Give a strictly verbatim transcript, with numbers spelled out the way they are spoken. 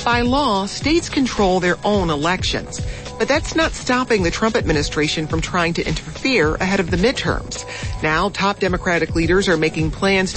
By law, states control their own elections. But that's not stopping the Trump administration from trying to interfere ahead of the midterms. Now, top Democratic leaders are making plans to